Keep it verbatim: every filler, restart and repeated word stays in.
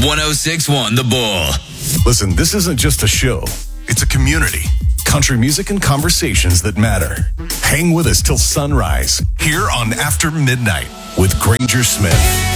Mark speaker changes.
Speaker 1: one oh six point one The Bull.
Speaker 2: Listen, this isn't just a show. It's a community. Country music and conversations that matter. Hang with us till sunrise here on After Midnight with Granger Smith.